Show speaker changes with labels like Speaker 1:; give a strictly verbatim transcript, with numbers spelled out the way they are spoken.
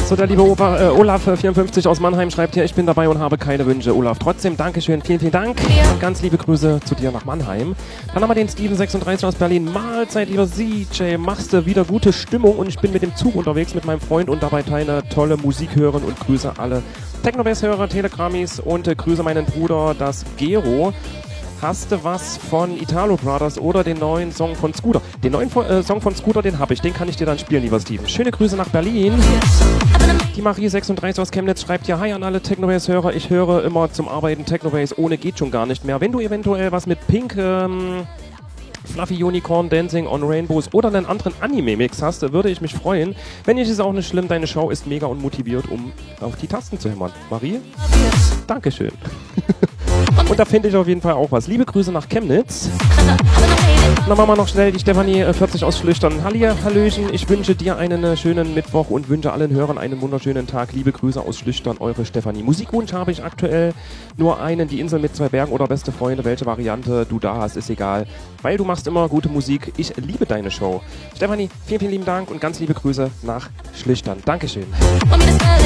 Speaker 1: So, der liebe Opa, äh, Olaf vierundfünfzig aus Mannheim schreibt hier, ich bin dabei und habe keine Wünsche. Olaf, trotzdem Dankeschön, vielen, vielen Dank. Und ganz liebe Grüße zu dir nach Mannheim. Dann haben wir den Steven sechsunddreißig aus Berlin. Mahlzeit, lieber C J, machst du wieder gute Stimmung und ich bin mit dem Zug unterwegs mit meinem Freund und dabei deine tolle Musik hören und grüße alle Technobase-Hörer, Telegrammis und äh, grüße meinen Bruder, das Gero. Hast du was von Italo Brothers oder den neuen Song von Scooter? Den neuen äh, Song von Scooter, den habe ich. Den kann ich dir dann spielen, lieber Steven. Schöne Grüße nach Berlin. Die Marie sechsunddreißig aus Chemnitz schreibt hier, hi an alle Technobase-Hörer. Ich höre immer zum Arbeiten Technobase. Ohne geht schon gar nicht mehr. Wenn du eventuell was mit Pink, ähm, Fluffy Unicorn, Dancing on Rainbows oder einen anderen Anime-Mix hast, würde ich mich freuen. Wenn nicht, ist auch nicht schlimm. Deine Show ist mega und motiviert, um auf die Tasten zu hämmern. Marie? Dankeschön. Und da finde ich auf jeden Fall auch was. Liebe Grüße nach Chemnitz. Dann machen wir noch schnell die Stefanie vierzig aus Schlüchtern. Halli, Hallöchen, ich wünsche dir einen schönen Mittwoch und wünsche allen Hörern einen wunderschönen Tag. Liebe Grüße aus Schlüchtern, eure Stefanie. Musikwunsch habe ich aktuell nur einen, die Insel mit zwei Bergen oder beste Freunde. Welche Variante du da hast, ist egal. Weil du machst immer gute Musik. Ich liebe deine Show. Stefanie, vielen, vielen lieben Dank und ganz liebe Grüße nach Schlüchtern. Dankeschön.